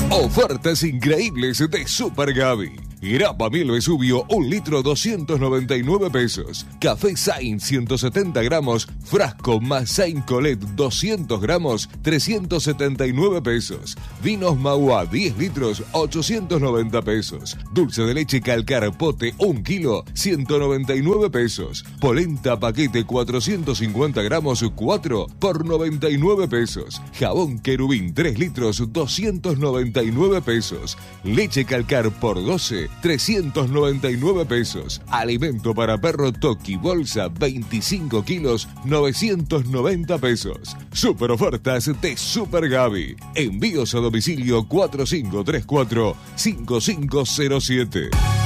Ofertas increíbles de Super Gaby. Grapa miel Vesubio, 1 litro 299 pesos. Café Saint 170 gramos, frasco más Saint Colette 200 gramos, 379 pesos. Vinos Mahua 10 litros, 890 pesos. Dulce de leche Calcar pote 1 kilo, 199 pesos. Polenta paquete 450 gramos, 4 por 99 pesos. Jabón Querubín 3 litros, 299 pesos. Leche Calcar por 12, 399 pesos. Alimento para perro Toki bolsa 25 kilos, 990 pesos. Super ofertas de Super Gaby. Envíos a domicilio 4534-5507.